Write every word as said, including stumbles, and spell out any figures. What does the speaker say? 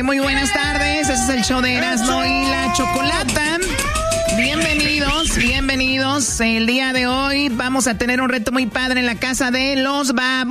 muy buenas tardes. Este es el show de Erasmo y la Chocolata. Bienvenidos, bienvenidos. El día de hoy vamos a tener un reto muy padre en la casa de los babos.